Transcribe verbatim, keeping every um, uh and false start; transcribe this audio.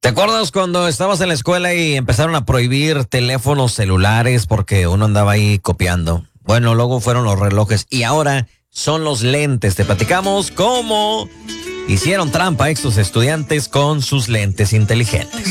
¿Te acuerdas cuando estabas en la escuela y empezaron a prohibir teléfonos celulares porque uno andaba ahí copiando? Bueno, luego fueron los relojes y ahora son los lentes. Te platicamos cómo hicieron trampa estos estudiantes con sus lentes inteligentes.